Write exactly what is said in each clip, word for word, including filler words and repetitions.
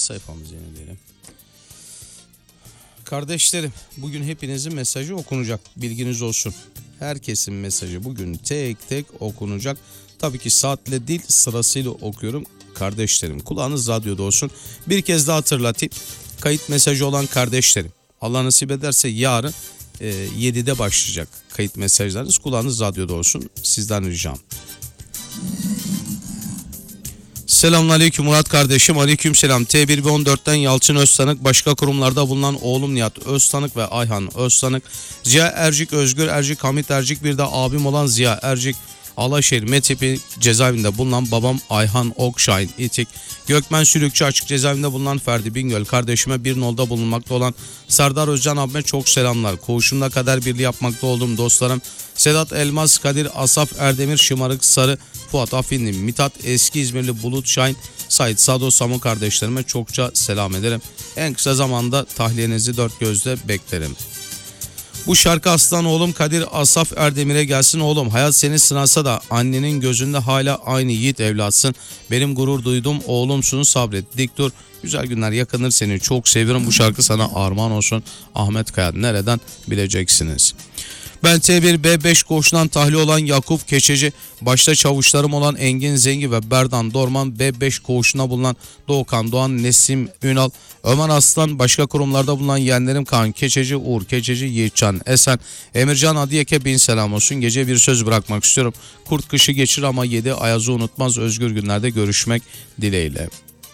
sayfamızı yenileyelim. Kardeşlerim, bugün hepinizin mesajı okunacak. Bilginiz olsun. Herkesin mesajı bugün tek tek okunacak. Tabii ki saatle değil, sırasıyla okuyorum. Kardeşlerim, kulağınız radyoda olsun. Bir kez daha hatırlatayım. Kayıt mesajı olan kardeşlerim, Allah nasip ederse yarın e, yedide başlayacak kayıt mesajlarınız. Kulağınız radyoda olsun. Sizden ricam. Selamünaleyküm Murat kardeşim. Aleykümselam. T bir ve on dörtten Yalçın Öztanık, başka kurumlarda bulunan oğlum Nihat Öztanık ve Ayhan Öztanık, Ziya Ercik, Özgür Ercik, Hamit Ercik, bir de abim olan Ziya Ercik, Alaşehir Metepi cezaevinde bulunan babam Ayhan Okşahin İtik, Gökmen Sülükçü açık cezaevinde bulunan Ferdi Bingöl kardeşime, bir nolda bulunmakta olan Serdar Özcan abime çok selamlar. Koğuşumda kader birliği yapmakta olduğum dostlarım Sedat Elmas, Kadir Asaf Erdemir, Şımarık Sarı, Fuat Afinli, Mithat Eski İzmirli, Bulut Şahin, Sait Sado Samu kardeşlerime çokça selam ederim. En kısa zamanda tahliyenizi dört gözle beklerim. Bu şarkı aslan oğlum Kadir Asaf Erdemir'e gelsin. Oğlum, hayat seni sınasa da annenin gözünde hala aynı yiğit evlatsın. Benim gurur duydum oğlumsun, sabret, dik dur. Güzel günler yakınır, seni çok seviyorum. Bu şarkı sana armağan olsun. Ahmet Kaya, nereden bileceksiniz. Ben T bir B beş koğuşundan tahliye olan Yakup Keçeci, başta çavuşlarım olan Engin Zengi ve Berdan Dorman, B beş koğuşuna bulunan Doğukan Doğan, Nesim Ünal, Ömer Aslan, başka kurumlarda bulunan yeğenlerim Kaan Keçeci, Uğur Keçeci, Yiğitcan Esen, Emircan Adiyek'e bin selam olsun. Gece bir söz bırakmak istiyorum. Kurt kışı geçir ama yedi ayazı unutmaz. Özgür günlerde görüşmek dileğiyle.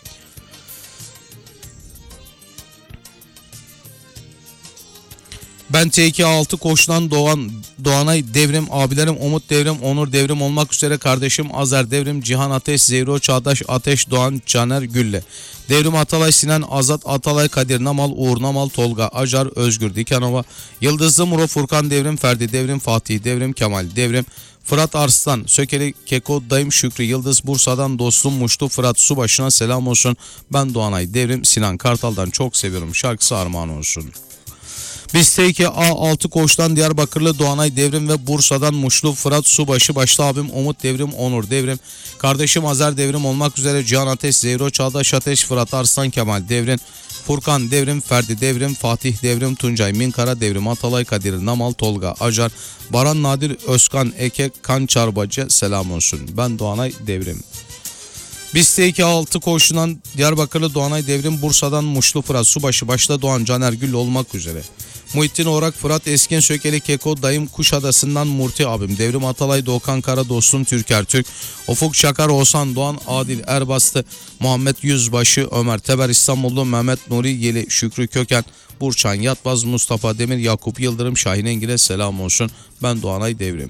Ben T iki A altı koğuşundan Doğan, Doğanay Devrim, abilerim Umut Devrim, Onur Devrim olmak üzere kardeşim Azer Devrim, Cihan Ateş, Zeyro Çağdaş Ateş, Doğan Caner Gülle, Devrim Atalay, Sinan Azat Atalay, Kadir Namal, Uğur Namal, Tolga Acar, Özgür Dikanova, Yıldızlı Muro, Furkan Devrim, Ferdi Devrim, Fatih Devrim, Kemal Devrim, Fırat Arslan, Sökeli Keko, Dayım Şükrü Yıldız, Bursa'dan dostum Muştu Fırat Subaşı'na selam olsun. Ben Doğanay Devrim, Sinan Kartal'dan çok seviyorum. Şarkısı armağan olsun. Biz T iki A altı koğuştan Diyarbakırlı Doğanay Devrim ve Bursa'dan Muşlu Fırat Subaşı, başta abim Umut Devrim, Onur Devrim, kardeşim Azer Devrim olmak üzere Cihan Ateş, Zeyro Çağdaş Ateş, Fırat Arslan, Kemal Devrim, Furkan Devrim, Ferdi Devrim, Fatih Devrim, Tuncay Minkara Devrim, Atalay, Kadir Namal, Tolga Acar, Baran Nadir, Özkan Eke, Kan Çarbacı selam olsun. Ben Doğanay Devrim. Biz T iki A altı koğuşundan Diyarbakırlı Doğanay Devrim, Bursa'dan Muşlu Fırat Subaşı, başta Doğan Caner Gül olmak üzere Muhittin Orak, Fırat Eskin, Sökeli Keko, Dayım Kuşadası'ndan Murti abim, Devrim Atalay, Doğukan Kara, dostum Türker Türk, Ufuk Çakar, Oğuzhan Doğan, Adil Erbastı, Muhammed Yüzbaşı, Ömer Teber İstanbullu, Mehmet Nuri Yeli, Şükrü Köken, Burçan Yatbaz, Mustafa Demir, Yakup Yıldırım, Şahin Engil'e selam olsun. Ben Doğanay Devrim.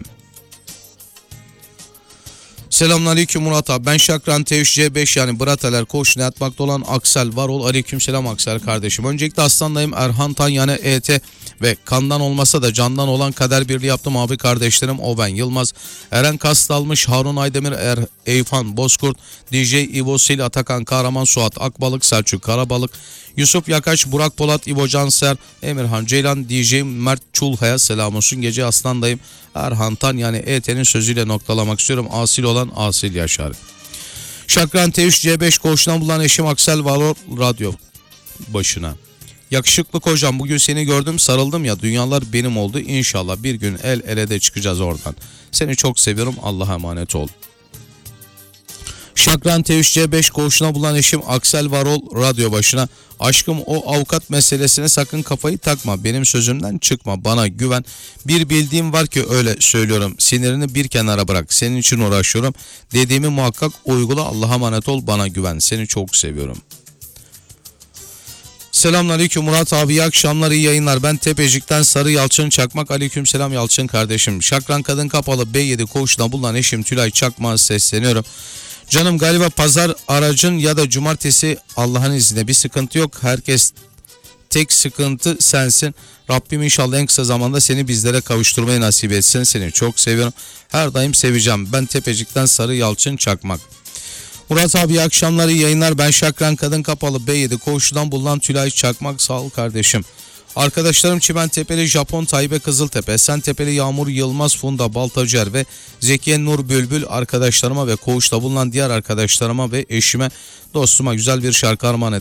Selamünaleyküm Murat abi. Ben Şakran T üç C beş yani Brateler koğuşuna yatmakta olan Aksel Varol. Aleykümselam Aksel kardeşim. Öncelikle aslandayım Erhan Tan yani E T ve kandan olmasa da candan olan kader birliği yaptım abi kardeşlerim. O ben Yılmaz, Eren Kastalmış, Harun Aydemir, er, Eyfan Bozkurt, D J İvo Sil, Atakan Kahraman, Suat Akbalık, Selçuk Karabalık, Yusuf Yakaç, Burak Polat, İbo Canser, Emirhan Ceylan, D J Mert Çulha'ya selam olsun. Gece aslandayım Erhan Tan yani E T'nin sözüyle noktalamak istiyorum. Asil olan Asil Yaşar. Şakran T üç C beş koğuşundan bulunan eşim Aksel Valor radyo başına. Yakışıklı kocam, bugün seni gördüm sarıldım ya, dünyalar benim oldu. İnşallah bir gün el ele de çıkacağız oradan. Seni çok seviyorum, Allah'a emanet ol. Şakran T üç C beş koğuşuna bulunan eşim Aksel Varol radyo başına. Aşkım, o avukat meselesine sakın kafayı takma. Benim sözümden çıkma. Bana güven. Bir bildiğim var ki öyle söylüyorum. Sinirini bir kenara bırak. Senin için uğraşıyorum. Dediğimi muhakkak uygula. Allah'a emanet ol. Bana güven. Seni çok seviyorum. Selamünaleyküm Murat abi, iyi akşamlar, iyi yayınlar. Ben Tepecik'ten Sarı Yalçın Çakmak. Aleykümselam Yalçın kardeşim. Şakran Kadın Kapalı B yedi koğuşuna bulunan eşim Tülay Çakmak'a sesleniyorum. Canım, galiba pazar aracın ya da cumartesi, Allah'ın izniyle bir sıkıntı yok. Herkes, tek sıkıntı sensin. Rabbim inşallah en kısa zamanda seni bizlere kavuşturmayı nasip etsin. Seni çok seviyorum. Her daim seveceğim. Ben Tepecik'ten Sarı Yalçın Çakmak. Murat abi, iyi akşamlar, iyi yayınlar. Ben Şakran Kadın Kapalı B yedi koğuşundan bulunan Tülay Çakmak. Sağ ol kardeşim. Arkadaşlarım Çimentepe'li Japon Tayyip Kızıltepe, Esentepe'li Yağmur Yılmaz Funda Baltacer ve Zekiye Nur Bülbül arkadaşlarıma ve koğuşta bulunan diğer arkadaşlarıma ve eşime, dostuma güzel bir şarkı armağan